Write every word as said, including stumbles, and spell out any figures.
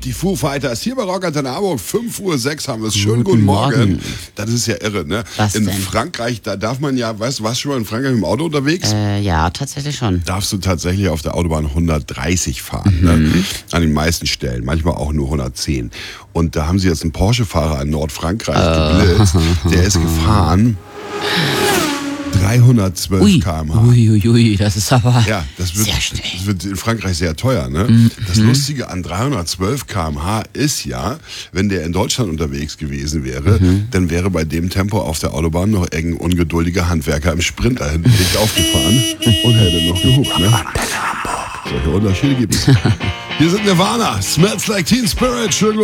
die Foo Fighters hier bei Rock Antenne Hamburg. fünf Uhr sechs haben wir es. Schönen guten, guten Morgen. Morgen. Das ist ja irre, ne? Was in denn? Frankreich, da darf man ja, weißt du, warst du schon mal in Frankreich mit dem Auto unterwegs? Äh, ja, tatsächlich schon. Darfst du tatsächlich auf der Autobahn hundertdreißig fahren, mhm. ne? An den meisten Stellen, manchmal auch nur hundertzehn. Und da haben sie jetzt einen Porsche-Fahrer in Nordfrankreich äh. geblitzt. Der ist gefahren dreihundertzwölf Kilometer pro Stunde. Uiuiui, ui, das ist aber ja, das wird, sehr schnell. Das wird in Frankreich sehr teuer. Ne? Mhm. Das Lustige an dreihundertzwölf Kilometer pro Stunde ist ja, wenn der in Deutschland unterwegs gewesen wäre, mhm. dann wäre bei dem Tempo auf der Autobahn noch irgendein ungeduldiger Handwerker im Sprinter hinten nicht aufgefahren und hätte noch gehupt. Ne? Solche Unterschiede gibt es. Hier sind Nirvana, Smells Like Teen Spirit. Schön